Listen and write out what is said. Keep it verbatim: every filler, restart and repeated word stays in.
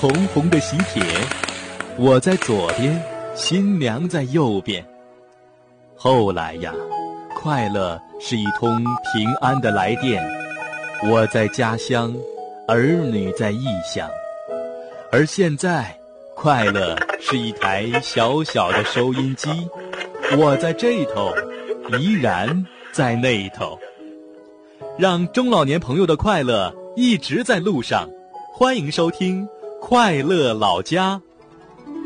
红红的喜帖，我在左边，新娘在右边。后来呀，快乐是一通平安的来电，我在家乡，儿女在异乡。而现在，快乐是一台小小的收音机，我在这头，依然在那头。让中老年朋友的快乐一直在路上，欢迎收听快乐老家